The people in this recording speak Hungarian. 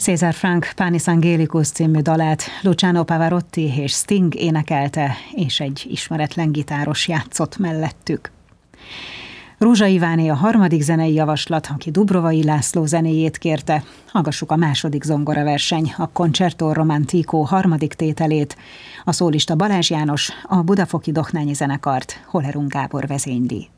César Franck Panis Angelicus című dalát Luciano Pavarotti és Sting énekelte, és egy ismeretlen gitáros játszott mellettük. Rózsa Iváné a harmadik zenei javaslat, aki Dubrovai László zenéjét kérte. Hallgassuk a második zongoraverseny, a Concerto Romantico harmadik tételét. A szólista Balázs János, a Budafoki Dohnányi Zenekart Holerung Gábor vezényli.